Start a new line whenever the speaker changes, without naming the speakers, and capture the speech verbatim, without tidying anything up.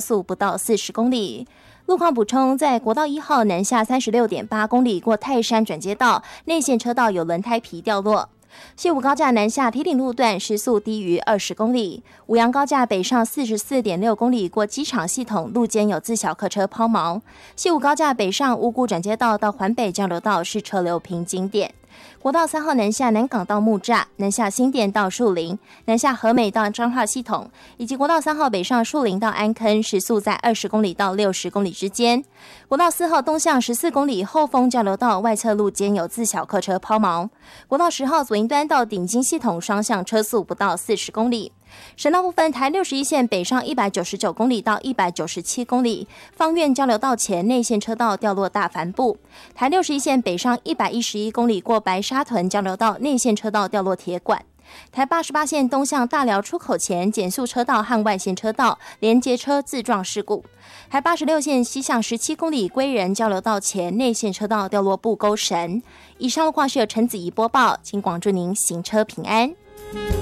速不到四十公里。路况补充，在国道一号南下三十六点八公里过泰山转接道，内线车道有轮胎皮掉落。西武高架南下堤顶路段时速低于二十公里，五杨高架北上四十四点六公里过机场系统，路肩有自小客车抛锚。西武高架北上五股转接道到环北交流道是车流瓶颈点。国道三号南下南港到木栅，南下新店到树林，南下和美到彰化系统，以及国道三号北上树林到安坑，时速在二十公里到六十公里之间。国道四号东向十四公里后丰交流道外侧路肩有自小客车抛锚。国道十号左营端到顶金系统双向车速不到四十公里。省道部分，台六十一线北上一百九十九公里到一百九十七公里，芳苑交流道前内线车道掉落大帆布；台六十一线北上一百一十一公里过白沙屯交流道内线车道掉落铁管；台八十八线东向大寮出口前减速车道和外线车道连接车自撞事故；台八十六线西向十七公里归仁交流道前内线车道掉落布沟绳。以上路况是由陈子怡播报，请广祝您行车平安。